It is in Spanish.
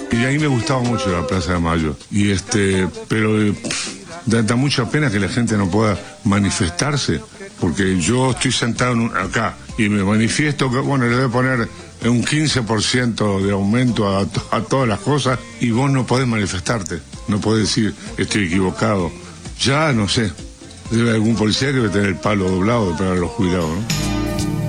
Y ahí me gustaba mucho la Plaza de Mayo. Pero da mucha pena que la gente no pueda manifestarse, porque yo estoy sentado acá y me manifiesto que, bueno, le voy a poner un 15% de aumento a todas las cosas, y vos no podés manifestarte, no podés decir estoy equivocado. Ya no sé, debe algún policía que debe tener el palo doblado para los jubilados, ¿no?